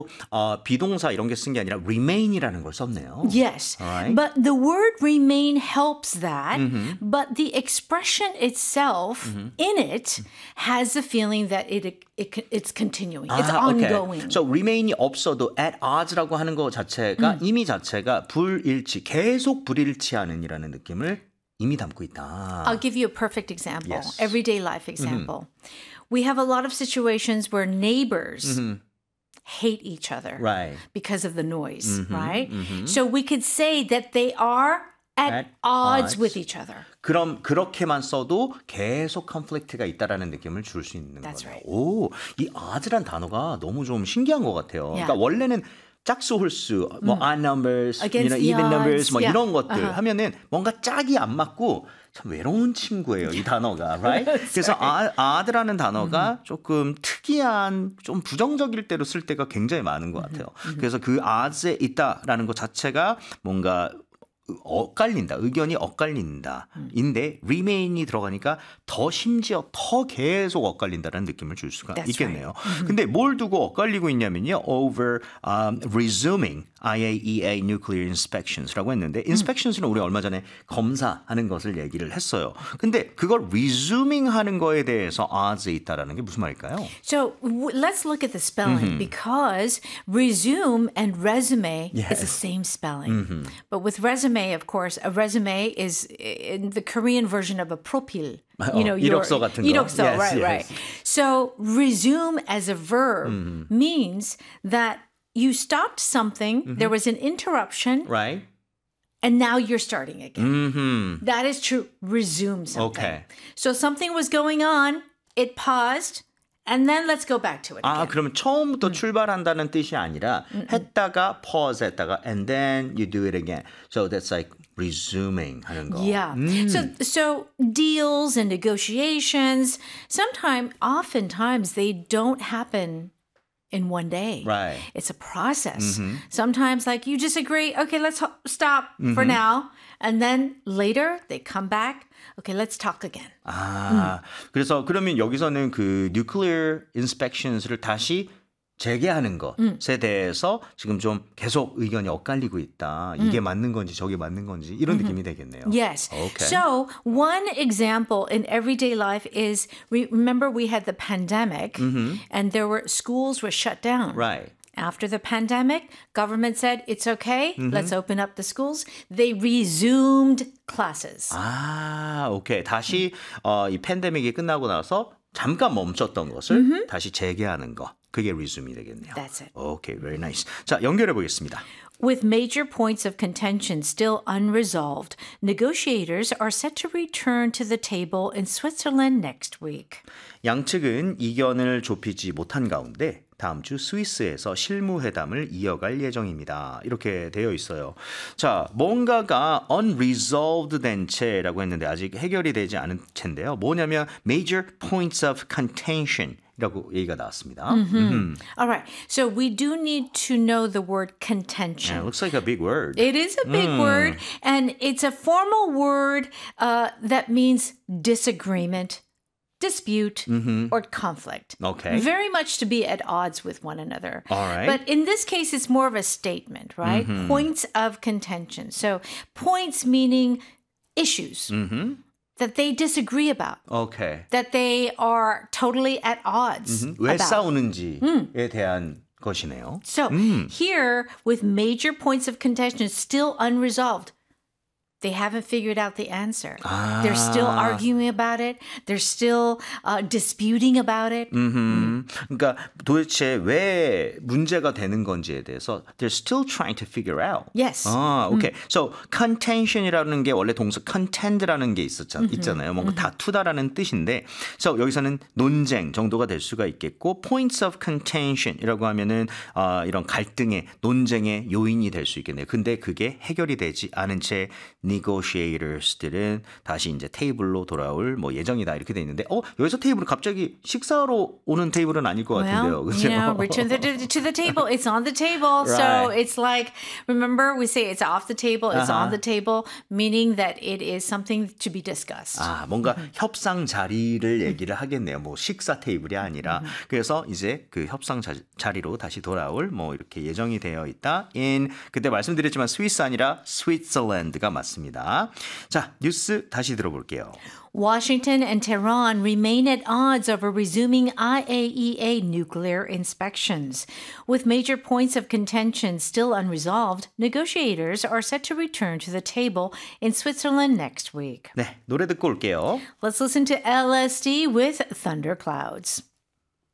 비동사 이런 게 쓴 게 아니라 remain이라는 걸 썼네요. Yes, Alright. but the word remain helps that, but the expression itself in it has the feeling that it's continuing, it's ongoing. Okay. So remain이 없어도 at odds라고 하는 거 자체가 의미 자체가 불일치, 계속 불일치하는이라는 느낌을 이미 담고 있다. I'll give you a perfect example, Yes. everyday life example. We have a lot of situations where neighbors hate each other Right. because of the noise, right? So we could say that they are at odds with each other. 그럼 그렇게만 써도 계속 conflict가 있다라는 느낌을 줄 수 있는 That's 거네요. right. 오, 이 odds란 단어가 너무 좀 신기한 것 같아요. Yeah. 그러니까 원래는 짝수 홀수, 뭐 odd numbers, Against the even numbers, odds. 뭐 Yeah. 이런 것들 하면은 뭔가 짝이 안 맞고 참 외로운 친구예요, 이 단어가, right? 그래서 odd라는 단어가 조금 특이한, 좀 부정적일 때로 쓸 때가 굉장히 많은 것 같아요. 그래서 그 odds에 있다라는 것 자체가 뭔가 엇갈린다, 의견이 엇갈린다. 인데 remain이 들어가니까 더 심지어 더 계속 엇갈린다라는 느낌을 줄 수가 That's 있겠네요. 근데 뭘 두고 엇갈리고 있냐면요. over resuming IAEA nuclear inspections라고 했는데 inspections는 우리 얼마 전에 검사하는 것을 얘기를 했어요. 근데 그걸 resuming 하는 거에 대해서 odds에 있다라는 게 무슨 말일까요? So let's look at the spelling because resume and resume is the Yes. same spelling. But with resume, of course, a resume is in the Korean version of a profil. You know, 이력서 같은 거. 이력서, Yes, right, yes. right. So resume as a verb means that you stopped something, there was an interruption, Right? and now you're starting again. That is true. Resume something. Okay. So something was going on, it paused, and then let's go back to it 아, again. 그러면 처음부터 출발한다는 뜻이 아니라 했다가 pause 했다가 and then you do it again. So that's like resuming 하는 거. Yeah. So deals and negotiations, oftentimes they don't happen in one day. Right. It's a process. Sometimes like you disagree, okay, let's stop for now. And then later they come back. Okay, let's talk again. 아, 그래서 그러면 여기서는 그 nuclear inspections를 다시 재개하는 것에 대해서 지금 좀 계속 의견이 엇갈리고 있다. 이게 맞는 건지 저게 맞는 건지 이런 느낌이 되겠네요. Yes. Okay. So one example in everyday life is, remember we had the pandemic and schools were shut down. Right. After the pandemic, government said, it's okay, let's open up the schools. They resumed classes. 아, 오케이. 다시 이 팬데믹이 끝나고 나서 잠깐 멈췄던 것을 다시 재개하는 거. 그게 resume이 되겠네요. That's it. 오케이, very nice. 자, 연결해 보겠습니다. With major points of contention still unresolved, negotiators are set to return to the table in Switzerland next week. 양측은 이견을 좁히지 못한 가운데 다음 주 스위스에서 실무회담을 이어갈 예정입니다. 이렇게 되어 있어요. 자, 뭔가가 unresolved 된 채라고 했는데 아직 해결이 되지 않은 채인데요. 뭐냐면 major points of contention 이라고 얘기가 나왔습니다. All right. So we do need to know the word Yeah, contention. looks like a big word. It is a big word, and it's a formal word that means disagreement, dispute, or conflict. Okay. Very much to be at odds with one another. All right. But in this case, it's more of a statement, right? Points of contention. So points meaning issues that they disagree about, Okay. that they are totally at odds 왜 about. 싸우는지에 대한 것이네요. So here, with major points of contention still unresolved, they haven't figured out the answer. They're still arguing about it. They're still disputing about it. 그러니까 도대체 왜 문제가 되는 건지에 대해서 they're still trying to figure out. Yes. 아, 오케이. So contention이라는 게 원래 동사 contend라는 게 있잖아요. 뭔가 다투다라는 뜻인데, so 여기서는 논쟁 정도가 될 수가 있겠고, points of contention이라고 하면은 이런 갈등의 논쟁의 요인이 될 수 있겠네요. 근데 그게 해결이 되지 않은 채 negotiators들은 다시 이제 테이블로 돌아올 뭐 예정이다 이렇게 돼 있는데 여기서 테이블은 갑자기 식사하러 오는 테이블은 아닐 것 같은데요. Well, 그죠? return to the table. It's on the table. So Right. it's like, remember we say it's off the table, it's on the table, meaning that it is something to be discussed. 뭔가 협상 자리를 얘기를 하겠네요. 뭐 식사 테이블이 아니라. 그래서 이제 그 협상 자리로 다시 돌아올 뭐 이렇게 예정이 되어 있다. 그때 말씀드렸지만 스위스 아니라 스위tzerland가 맞습니다. 자, 뉴스 다시 들어볼게요. Washington and Tehran remain at odds over resuming IAEA nuclear inspections. With major points of contention still unresolved, negotiators are set to return to the table in Switzerland next week. 네, 노래 듣고 올게요. Let's listen to LSD with Thunderclouds.